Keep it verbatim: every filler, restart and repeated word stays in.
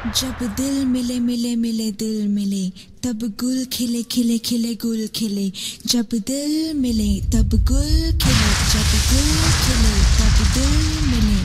जब दिल मिले मिले मिले दिल मिले तब गुल खिले खिले खिले गुल खिले। जब दिल मिले तब गुल खिले, जब गुल खिले तब दिल मिले।